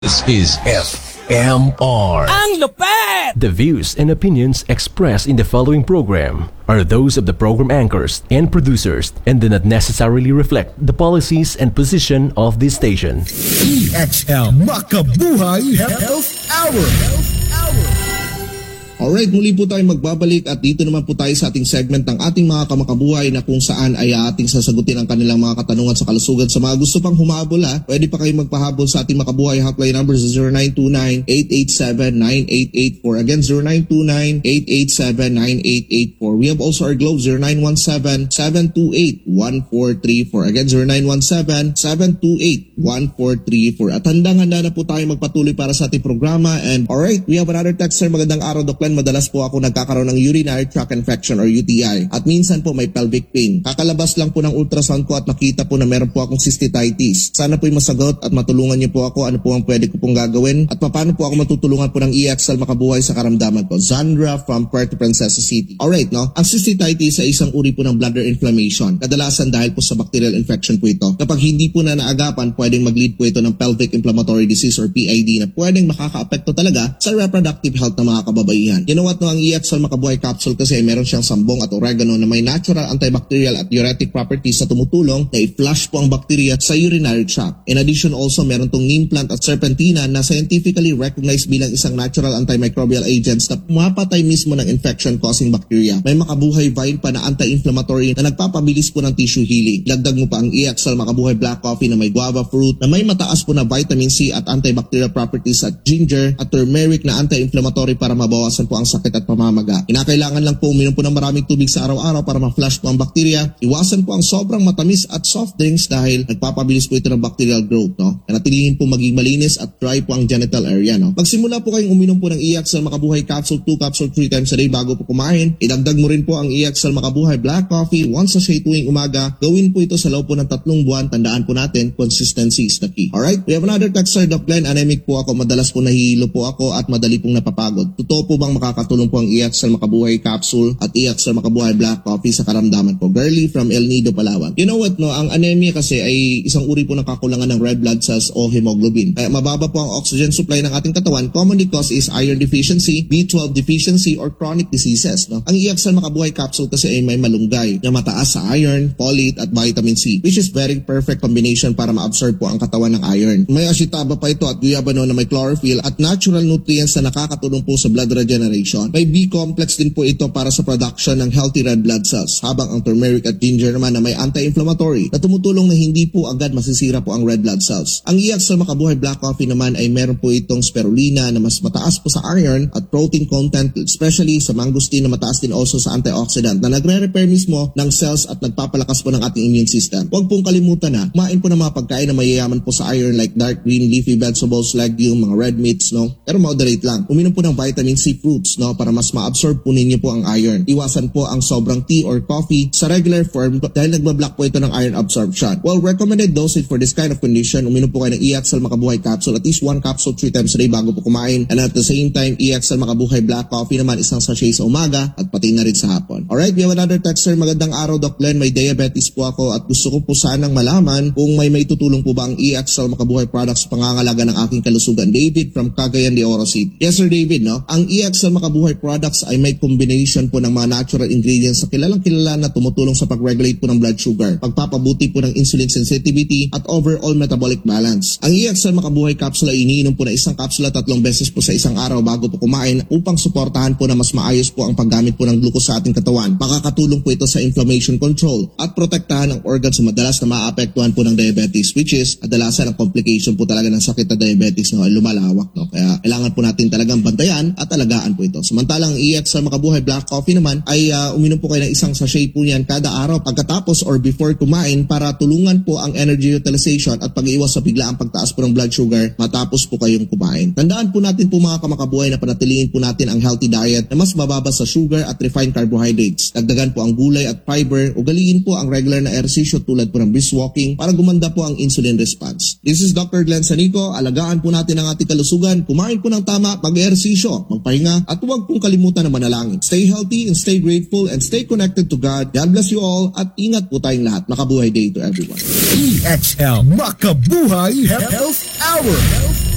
This is FMR. Ang lupet! The views and opinions expressed in the following program are those of the program anchors and producers and do not necessarily reflect the policies and position of this station. EXL Makabuhay Health Hour. Alright, muli po tayo magbabalik at dito naman po tayo sa ating segment ng ating mga kamakabuhay na kung saan ay ating sasagutin ang kanilang mga katanungan sa kalusugan. Sa mga gusto pang humabol pwede pa kayo magpahabol sa ating makabuhay hotline number sa 0929-887-9884. Again, 0929-887-9884. We have also our Globe 0917-728-1434. Again, 0917-728-1434. At handang-handa na po tayo magpatuloy para sa ating programa. And alright, we have another texter. Magandang araw, Doc Len. Madalas po ako nagkakaroon ng urinary tract infection or UTI at minsan po may pelvic pain. Kakalabas lang po ng ultrasound ko at nakita po na meron po akong cystitis. Sana po'y masagot at matulungan niyo po ako ano po ang pwede ko pong gagawin at paano po ako matutulungan po ng EXL Makabuhay sa karamdaman ko. Zandra from Puerto Princesa City. Alright, no? Ang cystitis ay isang uri po ng bladder inflammation. Kadalasan dahil po sa bacterial infection po ito. Kapag hindi po na naagapan, pwedeng mag-lead po ito ng pelvic inflammatory disease or PID na pwedeng makaka-apekto talaga sa reproductive health ng mga kababaihan. You know what, no, ang EXL Makabuhay capsule kasi ay meron siyang sambong at oregano na may natural antibacterial at diuretic properties na tumutulong na i-flush po ang bacteria sa urinary tract. In addition also, meron tong neem plant at serpentina na scientifically recognized bilang isang natural antimicrobial agents na pumapatay mismo ng infection-causing bacteria. May makabuhay vine pa na anti-inflammatory na nagpapabilis po ng tissue healing. Dagdag mo pa ang EXL Makabuhay Black Coffee na may guava fruit na may mataas po na vitamin C at antibacterial properties at ginger at turmeric na anti-inflammatory para mabawasan po ang sakit at pamamaga. Kinakailangan lang po uminom po ng maraming tubig sa araw-araw para ma-flush po ang bakterya. Iwasan po ang sobrang matamis at soft drinks dahil nagpapabilis po ito ng bacterial growth, no? Natilihin po maging malinis at dry po ang genital area, no? Magsimula po kayong uminom po ng EXL Makabuhay capsule 2 capsule 3 times a day bago po kumain. Idagdag mo rin po ang EXL Makabuhay Black Coffee once a day tuwing umaga. Gawin po ito sa loob po ng 3 buwan. Tandaan po natin, consistency is the key. Alright? We have another texter, Doc Len. Anemic po ako. Madalas po nahihilo po ako at madali pong napapagod. Totoo po bang makakatulong po ang EXL Makabuhay capsule at EXL Makabuhay Black Coffee sa karamdaman po? Girly from El Nido, Palawan. You know what, no? Ang anemia kasi ay isang uri po ng kakulangan ng red blood cells o hemoglobin. Kaya mababa po ang oxygen supply ng ating katawan. Commonly cause is iron deficiency, B12 deficiency, or chronic diseases, no? Ang EXL Makabuhay capsule kasi ay may malunggay na mataas sa iron, folate, at vitamin C, which is very perfect combination para ma-absorb po ang katawan ng iron. May ashitaba pa ito at guyabano na may chlorophyll at natural nutrients na nakakatulong po sa blood regeneration. May B-complex din po ito para sa production ng healthy red blood cells, habang ang turmeric at ginger naman na may anti-inflammatory na tumutulong na hindi po agad masisira po ang red blood cells. Ang EXL Makabuhay Black Coffee naman ay meron po itong spirulina na mas mataas po sa iron at protein content, especially sa mangosteen na mataas din also sa antioxidant na nagre-repair mismo ng cells at nagpapalakas po ng ating immune system. Huwag pong kalimutan na kumain po ng mga pagkain na mayayaman po sa iron like dark green leafy vegetables, legume, mga red meats, no? Pero moderate lang. Uminom po ng vitamin C fruits, no? Para mas ma-absorb po ninyo po ang iron. Iwasan po ang sobrang tea or coffee sa regular form dahil nagbablock po ito ng iron absorption. Well, recommended dosage for this kind of condition, uminom po kayo ng EXL Makabuhay capsule at least 1 capsule 3 times a day bago po kumain. And at the same time, EXL Makabuhay Black Coffee naman isang sachet sa umaga at pati na rin sa hapon. Alright, we have another texter. Magandang araw, Doc Len. May diabetes po ako at gusto ko po sanang malaman kung may tutulong po ba ang EXL Makabuhay products sa pangangalaga ng aking kalusugan. David from Cagayan de Oro City. Yes, Sir David, no? Ang EXL Makabuhay products ay may combination po ng mga natural ingredients na kilalang-kilala na tumutulong sa pag-regulate po ng blood sugar, pagpapabuti po ng insulin sensitivity at overall metabolic balance. Ang EXL Makabuhay capsule ay iniinom po na isang kapsula 3 beses po sa isang araw bago po kumain upang suportahan po na mas maayos po ang paggamit po ng glucose sa ating katawan. Makakatulong po ito sa inflammation control at protektahan ang organs na madalas na maapektuhan po ng diabetes, which is kadalasan ang complication po talaga ng sakit na diabetes, no, ay lumalawak, no? Kaya kailangan po natin talagang bantayan at alagaan po ito. Samantalang EXL Makabuhay Black Coffee naman ay uminom po kayo ng isang sachet po niyan kada araw pagkatapos or before kumain para tulungan po ang energy utilization at pag-iwas sa biglaang pagtaas po ng blood sugar matapos po kayong kumain. Tandaan po natin po mga kamakabuhay na panatilihin po natin ang healthy diet na mas mababa sa sugar at refined carbohydrates. Dagdagan po ang gulay at fiber, ugaliin po ang regular na ehersisyo tulad po ng brisk walking para gumanda po ang insulin response. This is Dr. Glenn Sanico. Alagaan po natin ang ating kalusugan, kumain po ng tama, mag-ehersisyo, magpahinga at huwag pong kalimutan na manalangin. Stay healthy and stay grateful and stay connected to God. God bless you all at ingat po tayong lahat. Makabuhay day to everyone. EXL Makabuhay Health Hour.